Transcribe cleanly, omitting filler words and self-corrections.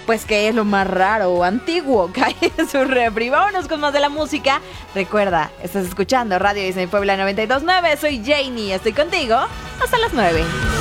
pues qué es lo más raro o antiguo que hay en su refri. Vámonos con más de la música. Recuerda, estás escuchando Radio Disney Puebla 92.9. Soy Janie, estoy contigo hasta las 9.